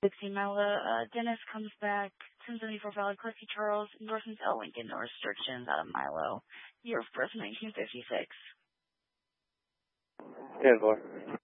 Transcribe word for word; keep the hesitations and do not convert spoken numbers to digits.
sixteen Mila, uh, Dennis comes back, ten seventy-four valid, Cliffy Charles, endorsements L. Lincoln, no restrictions out of Milo, year of birth nineteen fifty-six. ten four.